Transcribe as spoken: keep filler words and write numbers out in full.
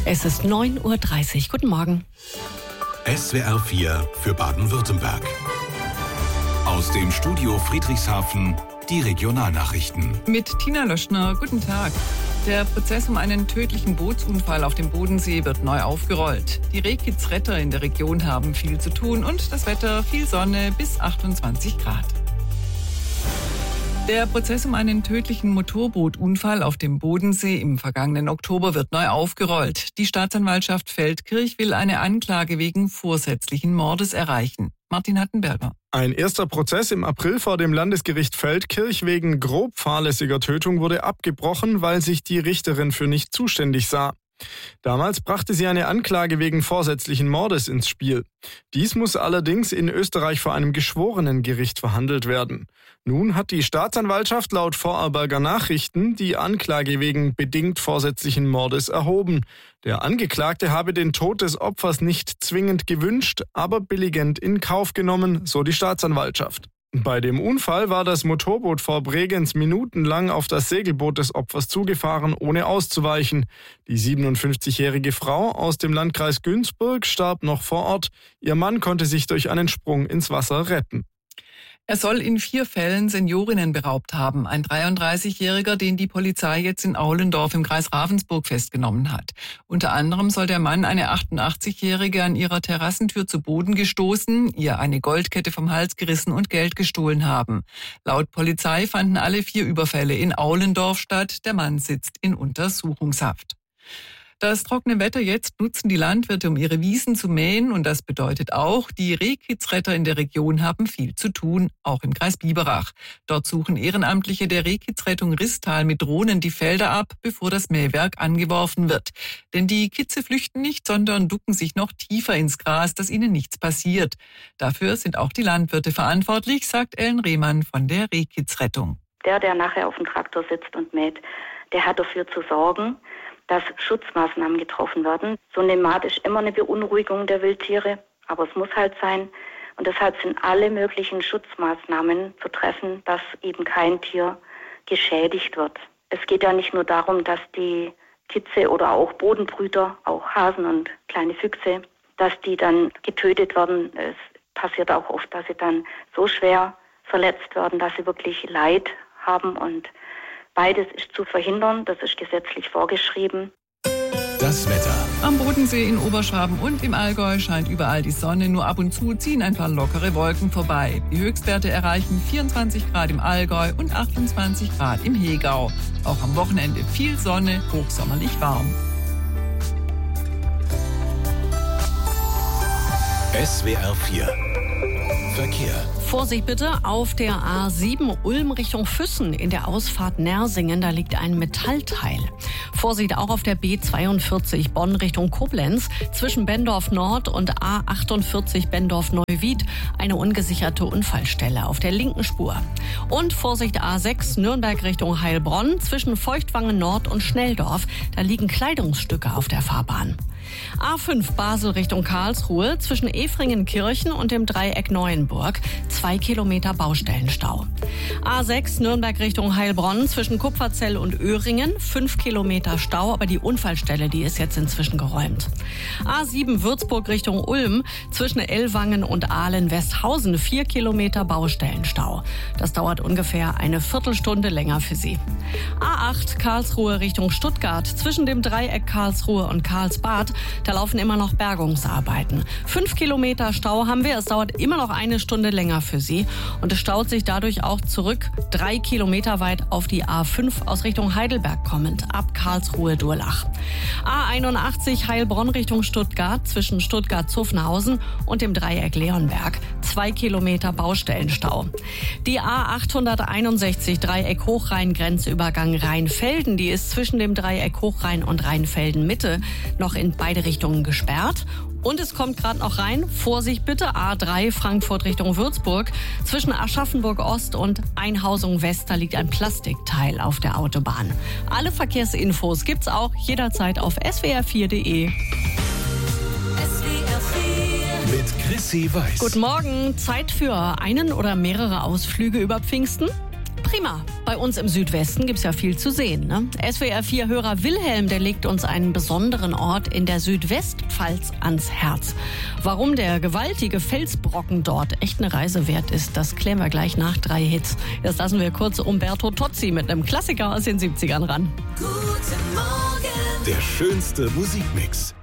Es ist neun Uhr dreißig. Guten Morgen. S W R vier für Baden-Württemberg. Aus dem Studio Friedrichshafen die Regionalnachrichten. Mit Tina Löschner, guten Tag. Der Prozess um einen tödlichen Bootsunfall auf dem Bodensee wird neu aufgerollt. Die Rehkitzretter in der Region haben viel zu tun und das Wetter viel Sonne bis achtundzwanzig Grad. Der Prozess um einen tödlichen Motorbootunfall auf dem Bodensee im vergangenen Oktober wird neu aufgerollt. Die Staatsanwaltschaft Feldkirch will eine Anklage wegen vorsätzlichen Mordes erreichen. Martin Hattenberger. Ein erster Prozess im April vor dem Landesgericht Feldkirch wegen grob fahrlässiger Tötung wurde abgebrochen, weil sich die Richterin für nicht zuständig sah. Damals brachte sie eine Anklage wegen vorsätzlichen Mordes ins Spiel. Dies muss allerdings in Österreich vor einem Geschworenengericht verhandelt werden. Nun hat die Staatsanwaltschaft laut Vorarlberger Nachrichten die Anklage wegen bedingt vorsätzlichen Mordes erhoben. Der Angeklagte habe den Tod des Opfers nicht zwingend gewünscht, aber billigend in Kauf genommen, so die Staatsanwaltschaft. Bei dem Unfall war das Motorboot vor Bregenz minutenlang auf das Segelboot des Opfers zugefahren, ohne auszuweichen. Die siebenundfünfzigjährige Frau aus dem Landkreis Günzburg starb noch vor Ort. Ihr Mann konnte sich durch einen Sprung ins Wasser retten. Er soll in vier Fällen Seniorinnen beraubt haben. Ein dreiunddreißigjähriger, den die Polizei jetzt in Aulendorf im Kreis Ravensburg festgenommen hat. Unter anderem soll der Mann eine achtundachtzigjährige an ihrer Terrassentür zu Boden gestoßen, ihr eine Goldkette vom Hals gerissen und Geld gestohlen haben. Laut Polizei fanden alle vier Überfälle in Aulendorf statt. Der Mann sitzt in Untersuchungshaft. Das trockene Wetter jetzt nutzen die Landwirte, um ihre Wiesen zu mähen. Und das bedeutet auch, die Rehkitzretter in der Region haben viel zu tun, auch im Kreis Biberach. Dort suchen Ehrenamtliche der Rehkitzrettung Ristal mit Drohnen die Felder ab, bevor das Mähwerk angeworfen wird. Denn die Kitze flüchten nicht, sondern ducken sich noch tiefer ins Gras, dass ihnen nichts passiert. Dafür sind auch die Landwirte verantwortlich, sagt Ellen Rehmann von der Rehkitzrettung. Der, der nachher auf dem Traktor sitzt und mäht, der hat dafür zu sorgen, dass Schutzmaßnahmen getroffen werden. So eine Maat ist immer eine Beunruhigung der Wildtiere, aber es muss halt sein. Und deshalb sind alle möglichen Schutzmaßnahmen zu treffen, dass eben kein Tier geschädigt wird. Es geht ja nicht nur darum, dass die Kitze oder auch Bodenbrüter, auch Hasen und kleine Füchse, dass die dann getötet werden. Es passiert auch oft, dass sie dann so schwer verletzt werden, dass sie wirklich Leid haben, und beides ist zu verhindern, das ist gesetzlich vorgeschrieben. Das Wetter. Am Bodensee in Oberschwaben und im Allgäu scheint überall die Sonne, nur ab und zu ziehen ein paar lockere Wolken vorbei. Die Höchstwerte erreichen vierundzwanzig Grad im Allgäu und achtundzwanzig Grad im Hegau. Auch am Wochenende viel Sonne, hochsommerlich warm. S W R vier Verkehr. Vorsicht bitte auf der A sieben Ulm Richtung Füssen in der Ausfahrt Nersingen, da liegt ein Metallteil. Vorsicht auch auf der B zweiundvierzig Bonn Richtung Koblenz zwischen Bendorf Nord und A achtundvierzig Bendorf Neuwied eine ungesicherte Unfallstelle auf der linken Spur. Und Vorsicht A sechs Nürnberg Richtung Heilbronn zwischen Feuchtwangen Nord und Schnelldorf, da liegen Kleidungsstücke auf der Fahrbahn. A fünf Basel Richtung Karlsruhe zwischen Efringenkirchen und dem Dreieck Neuenburg, zwei Kilometer Baustellenstau. A sechs Nürnberg Richtung Heilbronn zwischen Kupferzell und Öhringen, fünf Kilometer Stau, aber die Unfallstelle, die ist jetzt inzwischen geräumt. A sieben Würzburg Richtung Ulm zwischen Ellwangen und Ahlen-Westhausen, vier Kilometer Baustellenstau. Das dauert ungefähr eine Viertelstunde länger für Sie. A acht Karlsruhe Richtung Stuttgart zwischen dem Dreieck Karlsruhe und Karlsbad, da laufen immer noch Bergungsarbeiten. Fünf Kilometer Stau haben wir. Es dauert immer noch eine Stunde länger für Sie. Und es staut sich dadurch auch zurück, drei Kilometer weit auf die A fünf aus Richtung Heidelberg kommend, ab Karlsruhe-Durlach. A einundachtzig Heilbronn Richtung Stuttgart zwischen Stuttgart-Zuffenhausen und dem Dreieck Leonberg. Zwei Kilometer Baustellenstau. Die A achthunderteinundsechzig Dreieck Hochrhein-Grenzübergang Rheinfelden, die ist zwischen dem Dreieck Hochrhein und Rheinfelden-Mitte noch in beide Richtungen gesperrt. Und es kommt gerade noch rein, Vorsicht bitte, A drei Frankfurt Richtung Würzburg. Zwischen Aschaffenburg Ost und Einhausung West, da liegt ein Plastikteil auf der Autobahn. Alle Verkehrsinfos gibt's auch jederzeit auf s w r vier punkt d e. S W R vier mit Chrissy Weiß. Guten Morgen, Zeit für einen oder mehrere Ausflüge über Pfingsten? Prima. Bei uns im Südwesten gibt's ja viel zu sehen. Ne? S W R vier Hörer Wilhelm, der legt uns einen besonderen Ort in der Südwestpfalz ans Herz. Warum der gewaltige Felsbrocken dort echt eine Reise wert ist, das klären wir gleich nach drei Hits. Jetzt lassen wir kurz Umberto Tozzi mit einem Klassiker aus den siebzigern ran. Guten Morgen. Der schönste Musikmix.